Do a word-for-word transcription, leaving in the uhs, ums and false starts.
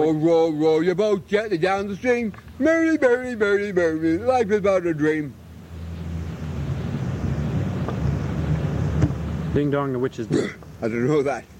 Row, row, row your boat gently down the stream. Merrily, merrily, merrily, merrily, life is but a dream. Ding dong, the witch is dead. I don't know that.